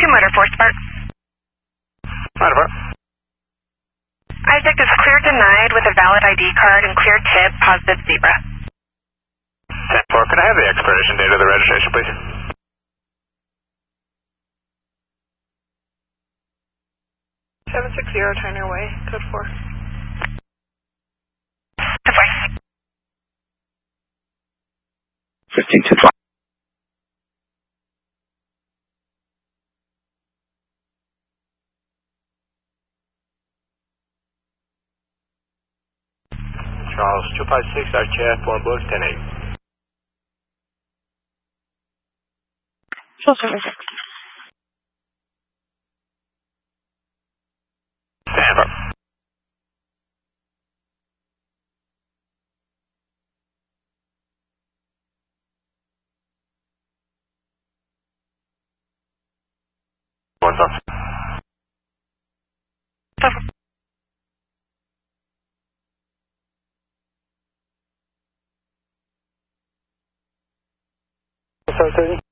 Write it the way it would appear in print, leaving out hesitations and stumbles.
Motor 4 Spark. Motor 4. Isaac is clear denied with a valid ID card and clear tip, positive zebra. 10-4, can I have the expiration date of the registration, please? Turn your way, code 4. Device. 15-2. Charles 256, RTF, 4 Bullets, 10-8. Full service. Stand by. What's up? Sorry,